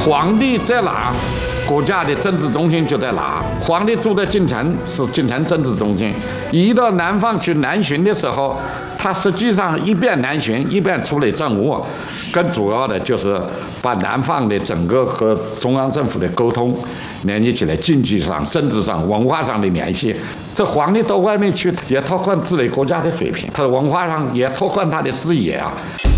皇帝在哪，国家的政治中心就在哪。皇帝住在京城，是京城政治中心。一到南方去南巡的时候，他实际上一边南巡一边处理政务，更主要的就是把南方的整个和中央政府的沟通联系起来，经济上、政治上、文化上的联系。这皇帝到外面去，也拓宽治理国家的水平，他的文化上也拓宽他的视野啊。